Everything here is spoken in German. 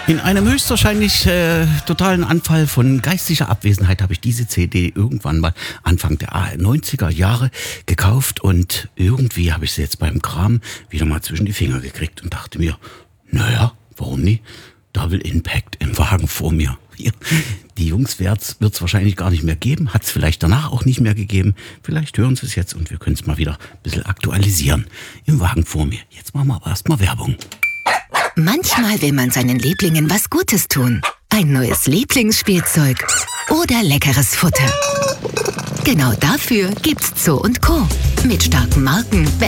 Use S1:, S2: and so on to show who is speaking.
S1: In einem höchstwahrscheinlich totalen Anfall von geistlicher Abwesenheit habe ich diese CD irgendwann mal Anfang der 90er Jahre gekauft und irgendwie habe ich sie jetzt beim Kram wieder mal zwischen die Finger gekriegt und dachte mir, naja, warum nie? Double Impact im Wagen vor mir. Die Jungs wird's wahrscheinlich gar nicht mehr geben, hat es vielleicht danach auch nicht mehr gegeben. Vielleicht hören sie es jetzt und wir können es mal wieder ein bisschen aktualisieren. Im Wagen vor mir. Jetzt machen wir aber erstmal Werbung.
S2: Manchmal will man seinen Lieblingen was Gutes tun. Ein neues Lieblingsspielzeug oder leckeres Futter. Genau dafür gibt's Zoo & Co. Mit starken Marken,